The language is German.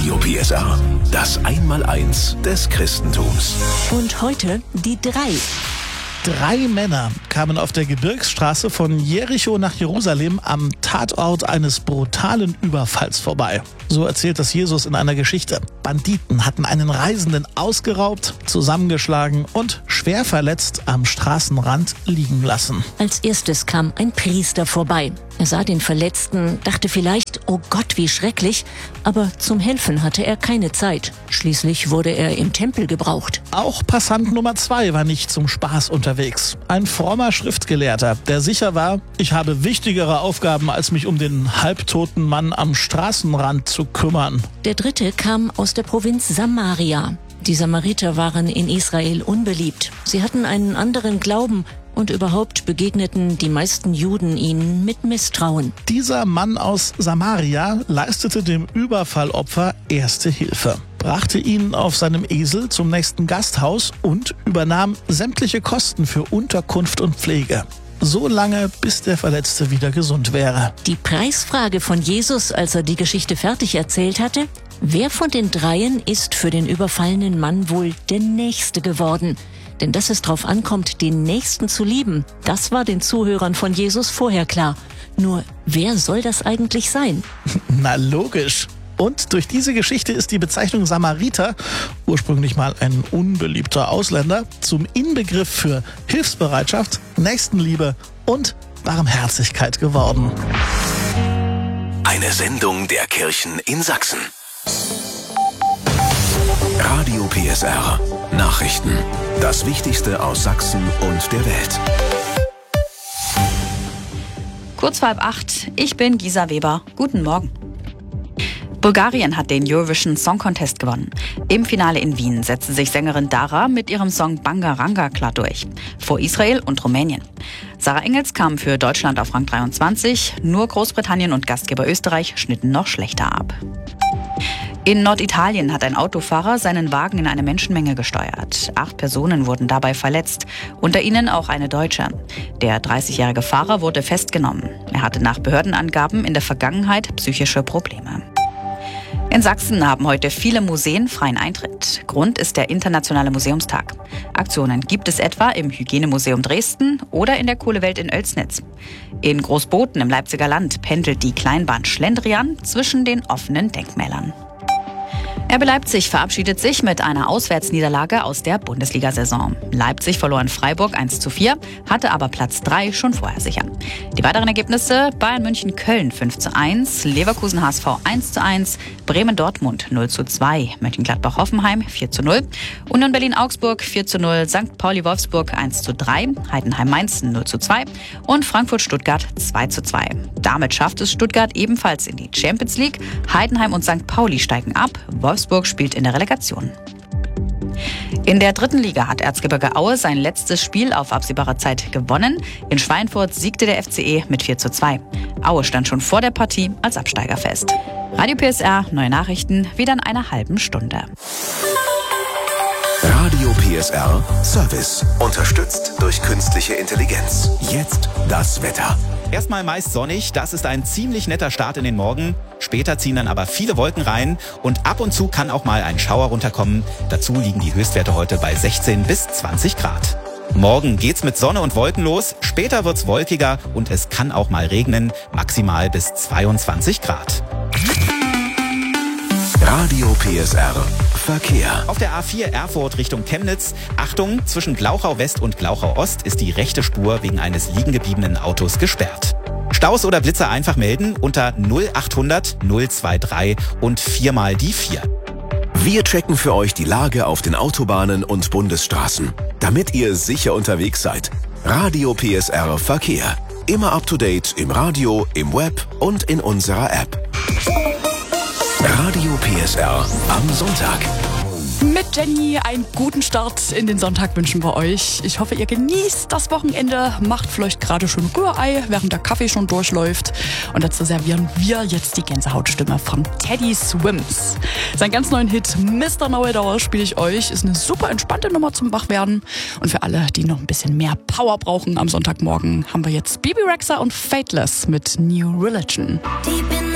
Radio PSR, das Einmaleins des Christentums. Und heute die 3. 3 Männer kamen auf der Gebirgsstraße von Jericho nach Jerusalem am Tatort eines brutalen Überfalls vorbei. So erzählt das Jesus in einer Geschichte. Banditen hatten einen Reisenden ausgeraubt, zusammengeschlagen und schwer verletzt am Straßenrand liegen lassen. Als erstes kam ein Priester vorbei. Er sah den Verletzten, dachte vielleicht, oh Gott, wie schrecklich, aber zum Helfen hatte er keine Zeit. Schließlich wurde er im Tempel gebraucht. Auch Passant Nummer 2 war nicht zum Spaß unterwegs. Ein frommer Schriftgelehrter, der sicher war, ich habe wichtigere Aufgaben, als mich um den halbtoten Mann am Straßenrand zu kümmern. Der 3. kam aus der Provinz Samaria. Die Samariter waren in Israel unbeliebt. Sie hatten einen anderen Glauben und überhaupt begegneten die meisten Juden ihnen mit Misstrauen. Dieser Mann aus Samaria leistete dem Überfallopfer erste Hilfe, brachte ihn auf seinem Esel zum nächsten Gasthaus und übernahm sämtliche Kosten für Unterkunft und Pflege. So lange, bis der Verletzte wieder gesund wäre. Die Preisfrage von Jesus, als er die Geschichte fertig erzählt hatte: Wer von den 3 ist für den überfallenen Mann wohl der Nächste geworden? Denn dass es drauf ankommt, den Nächsten zu lieben, das war den Zuhörern von Jesus vorher klar. Nur, wer soll das eigentlich sein? Na logisch. Und durch diese Geschichte ist die Bezeichnung Samariter, ursprünglich mal ein unbeliebter Ausländer, zum Inbegriff für Hilfsbereitschaft, Nächstenliebe und Barmherzigkeit geworden. Eine Sendung der Kirchen in Sachsen. Radio PSR. Nachrichten. Das Wichtigste aus Sachsen und der Welt. Kurz vor 7:30. Ich bin Gisa Weber. Guten Morgen. Bulgarien hat den Eurovision Song Contest gewonnen. Im Finale in Wien setzte sich Sängerin Dara mit ihrem Song Bangaranga klar durch. Vor Israel und Rumänien. Sarah Engels kam für Deutschland auf Rang 23. Nur Großbritannien und Gastgeber Österreich schnitten noch schlechter ab. In Norditalien hat ein Autofahrer seinen Wagen in eine Menschenmenge gesteuert. 8 Personen wurden dabei verletzt, unter ihnen auch eine Deutsche. Der 30-jährige Fahrer wurde festgenommen. Er hatte nach Behördenangaben in der Vergangenheit psychische Probleme. In Sachsen haben heute viele Museen freien Eintritt. Grund ist der Internationale Museumstag. Aktionen gibt es etwa im Hygienemuseum Dresden oder in der Kohlewelt in Oelsnitz. In Großboten im Leipziger Land pendelt die Kleinbahn Schlendrian zwischen den offenen Denkmälern. RB Leipzig verabschiedet sich mit einer Auswärtsniederlage aus der Bundesliga-Saison. Leipzig verlor in Freiburg 1:4, hatte aber Platz 3 schon vorher sicher. Die weiteren Ergebnisse: Bayern München-Köln 5:1, Leverkusen HSV 1:1, Bremen-Dortmund 0:2, Mönchengladbach-Hoffenheim 4:0, Union Berlin-Augsburg 4:0, St. Pauli-Wolfsburg 1:3, Heidenheim-Mainz 0:2 und Frankfurt-Stuttgart 2:2. Damit schafft es Stuttgart ebenfalls in die Champions League. Heidenheim und St. Pauli steigen ab. Wolfsburg spielt in der Relegation. In der 3. Liga hat Erzgebirge Aue sein letztes Spiel auf absehbare Zeit gewonnen. In Schweinfurt siegte der FCE mit 4:2. Aue stand schon vor der Partie als Absteiger fest. Radio PSR, neue Nachrichten, wieder in einer halben Stunde. Radio PSR Service. Unterstützt durch künstliche Intelligenz. Jetzt das Wetter. Erstmal meist sonnig, das ist ein ziemlich netter Start in den Morgen. Später ziehen dann aber viele Wolken rein und ab und zu kann auch mal ein Schauer runterkommen. Dazu liegen die Höchstwerte heute bei 16 bis 20 Grad. Morgen geht's mit Sonne und Wolken los, später wird's wolkiger und es kann auch mal regnen, maximal bis 22 Grad. Radio PSR Verkehr. Auf der A4 Erfurt Richtung Chemnitz. Achtung, zwischen Glauchau West und Glauchau Ost ist die rechte Spur wegen eines liegengebliebenen Autos gesperrt. Staus oder Blitzer einfach melden unter 0800 023 und 4 die 4. Wir checken für euch die Lage auf den Autobahnen und Bundesstraßen, damit ihr sicher unterwegs seid. Radio PSR Verkehr. Immer up to date im Radio, im Web und in unserer App. Radio PSR am Sonntag. Mit Jenny einen guten Start in den Sonntag wünschen wir euch. Ich hoffe, ihr genießt das Wochenende, macht vielleicht gerade schon Rührei, während der Kaffee schon durchläuft. Und dazu servieren wir jetzt die Gänsehautstimme von Teddy Swims. Seinen ganz neuen Hit Mr. Know-It-All spiele ich euch. Ist eine super entspannte Nummer zum Wachwerden. Und für alle, die noch ein bisschen mehr Power brauchen am Sonntagmorgen, haben wir jetzt Bibi Rexha und Fateless mit New Religion. Deep in